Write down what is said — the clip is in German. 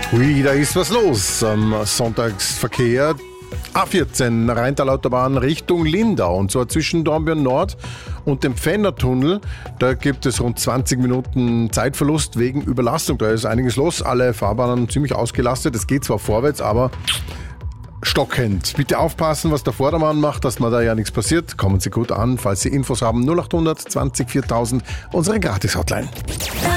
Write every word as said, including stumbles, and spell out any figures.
Hui, da ist was los am Sonntagsverkehr. A vierzehn, Rheintalautobahn Richtung Lindau, und zwar zwischen Dornbirn Nord und dem Pfändertunnel. Da gibt es rund zwanzig Minuten Zeitverlust wegen Überlastung. Da ist einiges los, alle Fahrbahnen ziemlich ausgelastet. Es geht zwar vorwärts, aber stockend. Bitte aufpassen, was der Vordermann macht, dass mir da ja nichts passiert. Kommen Sie gut an, falls Sie Infos haben. null acht hundert zwanzig viertausend, unsere Gratis-Hotline.